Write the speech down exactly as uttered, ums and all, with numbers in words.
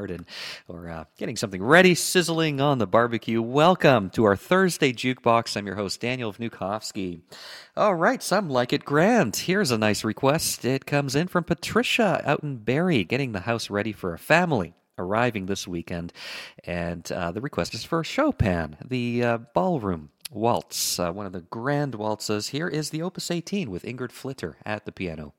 garden or uh, getting something ready, sizzling on the barbecue. Welcome to our Thursday Jukebox. I'm your host, Daniel Vnukovsky. All right, some like it grand. Here's a nice request. It comes in from Patricia out in Barrie, getting the house ready for a family arriving this weekend. And uh, the request is for Chopin, the uh, ballroom waltz, uh, one of the grand waltzes. Here is the Opus eighteen with Ingrid Flitter at the piano.